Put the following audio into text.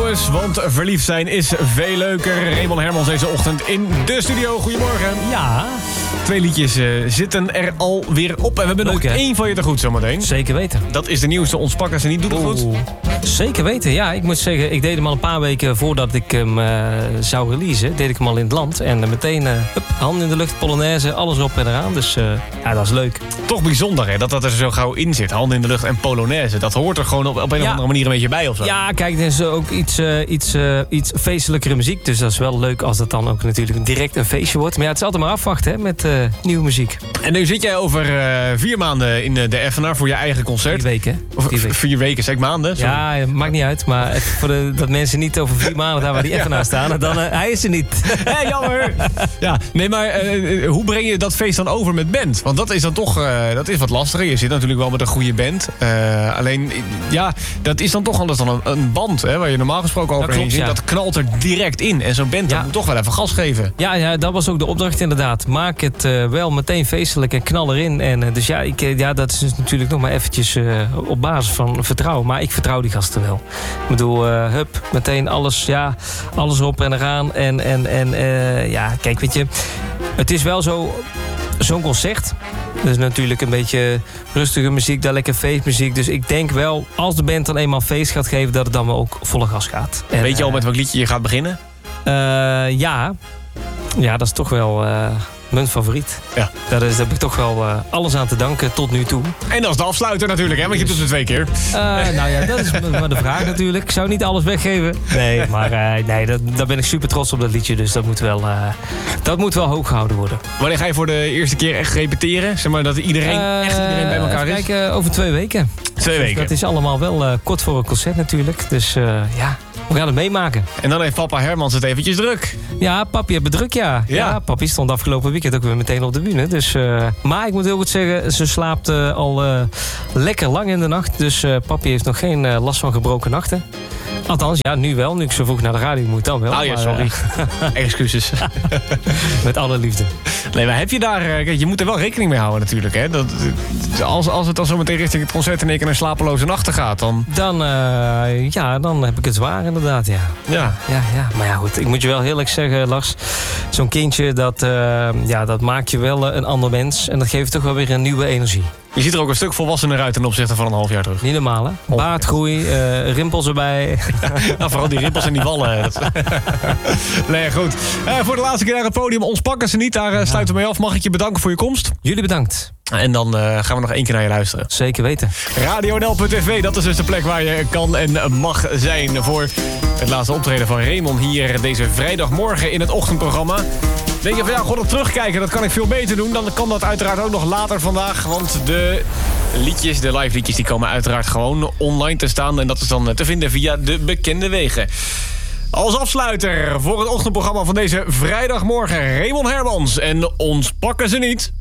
jongens, want verliefd zijn is veel leuker. Raymond Hermans deze ochtend in de studio. Goedemorgen. Ja. 2 liedjes zitten er alweer op. En we hebben leuk, nog hè? 1 van je te goed zometeen. Zeker weten. Dat is de nieuwste Ons pakken ze niet. Doe het goed. Zeker weten, ja. Ik moet zeggen, ik deed hem al een paar weken voordat ik hem zou releasen. Deed ik hem al in het land. En meteen handen in de lucht, Polonaise, alles erop en eraan. Dus ja, dat is leuk. Toch bijzonder hè, dat er zo gauw in zit. Handen in de lucht en Polonaise. Dat hoort er gewoon op een of andere manier een beetje bij of zo. Ja, kijk, er is ook iets feestelijkere muziek. Dus dat is wel leuk als dat dan ook natuurlijk direct een feestje wordt. Maar ja, het is altijd maar afwachten hè, met nieuwe muzik. En nu zit jij over 4 maanden in de Effenaar voor je eigen concert. 4 weken. Of 4 weken, zeg maanden. Sorry. Ja, maakt niet uit. Maar dat mensen niet over 4 maanden daar waar die Effenaar staan, dan hij is er niet. Jammer. Ja, nee, maar hoe breng je dat feest dan over met band? Want dat is dan toch dat is wat lastiger. Je zit natuurlijk wel met een goede band. Alleen, ja, dat is dan toch anders dan een band, hè, waar je normaal gesproken overheen zit. Ja. Dat knalt er direct in. En zo'n band moet toch wel even gas geven. Ja, dat was ook de opdracht inderdaad. Maak het wel meteen feestelijk en knal erin. En dus dat is natuurlijk nog maar eventjes op basis van vertrouwen. Maar ik vertrouw die gasten wel. Ik bedoel, meteen alles erop en eraan. En kijk, weet je, het is wel zo, zo'n concert. Dat is natuurlijk een beetje rustige muziek, daar lekker feestmuziek. Dus ik denk wel, als de band dan eenmaal feest gaat geven, dat het dan wel ook volle gas gaat. En, weet je al met welk liedje je gaat beginnen? Ja, dat is toch wel mijn favoriet. Ja. Daar heb ik toch wel alles aan te danken tot nu toe. En dat is de afsluiter natuurlijk, hè? Want je doet het 2 keer. Nou ja, dat is maar de vraag natuurlijk. Ik zou niet alles weggeven. Nee, maar daar ben ik super trots op dat liedje. Dus dat moet wel hoog gehouden worden. Wanneer ga je voor de eerste keer echt repeteren? Zeg maar dat iedereen bij elkaar is? Kijk, over 2 weken. 2 weken. Dat is allemaal wel kort voor een concert natuurlijk. Dus we gaan het meemaken. En dan heeft papa Hermans het eventjes druk. Ja, papi heeft het druk, ja. Ja, papi stond afgelopen weekend ook weer meteen op de bühne. Dus, maar ik moet heel goed zeggen, ze slaapt al lekker lang in de nacht. Dus papi heeft nog geen last van gebroken nachten. Althans, ja, nu wel. Nu ik zo vroeg naar de radio moet, dan wel. Oh ja, sorry. Excuses. Met alle liefde. Nee, maar heb je daar... Kijk, je moet er wel rekening mee houden natuurlijk, hè. Als het dan zo meteen richting het concert in één keer naar slapeloze nachten gaat, dan... Dan heb ik het zwaar inderdaad, ja. Ja. Maar ja, goed. Ik moet je wel heel erg zeggen, Lars. Zo'n kindje, dat maakt je wel een ander mens. En dat geeft toch wel weer een nieuwe energie. Je ziet er ook een stuk volwassener uit ten opzichte van een half jaar terug. Niet normaal, hè? Baardgroei, rimpels erbij. Ja, vooral die rimpels en die wallen. Nee, goed. Voor de laatste keer naar het podium. Ons pakken ze niet. Daar sluiten we mee af. Mag ik je bedanken voor je komst? Jullie bedankt. En dan gaan we nog 1 keer naar je luisteren. Zeker weten. RadioNL.tv, dat is dus de plek waar je kan en mag zijn... voor het laatste optreden van Raymond hier deze vrijdagmorgen in het ochtendprogramma. Denk je van ja, god, terugkijken, dat kan ik veel beter doen. Dan kan dat uiteraard ook nog later vandaag. Want de liedjes, de live liedjes, die komen uiteraard gewoon online te staan. En dat is dan te vinden via de bekende wegen. Als afsluiter voor het ochtendprogramma van deze vrijdagmorgen... Raymond Hermans en Ons pakken ze niet.